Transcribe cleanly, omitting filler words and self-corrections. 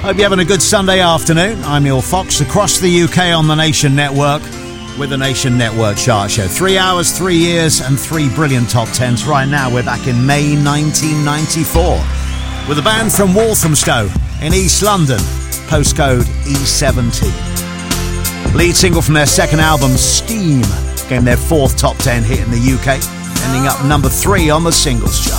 Hope you're having a good Sunday afternoon. I'm Neil Fox, across the UK on the Nation Network with the Nation Network Chart Show. 3 hours, 3 years and 3 brilliant top tens. Right now we're back in May 1994 with a band from Walthamstow in East London, postcode E17. Lead single from their second album, Steam, became their 4th top 10 hit in the UK, ending up number 3 on the singles chart.